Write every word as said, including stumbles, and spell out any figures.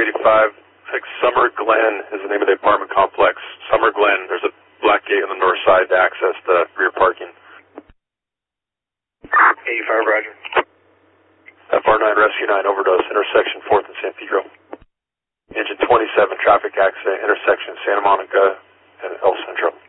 three eighty-five, like Summer Glen is the name of the apartment complex. Summer Glen, there's a black gate on the north side to access the rear parking. eighty-five, roger. F R nine, Rescue nine, overdose, intersection fourth and San Pedro. Engine twenty-seven, traffic accident, intersection Santa Monica and El Centro.